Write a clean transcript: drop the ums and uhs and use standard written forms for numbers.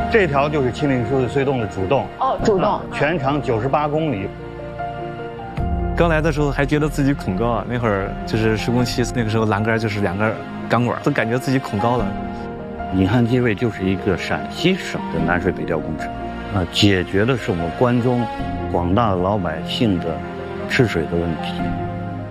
这条就是庆历输水洞的主洞。 哦，主洞， 全长98公里。 刚来的时候还觉得自己恐高啊，那会儿就是施工期，那个时候栏杆就是2根钢管，都感觉自己恐高了。 颍汉接位就是一个陕西省的南水北调工程，解决的是我们关中广大老百姓的吃水的问题。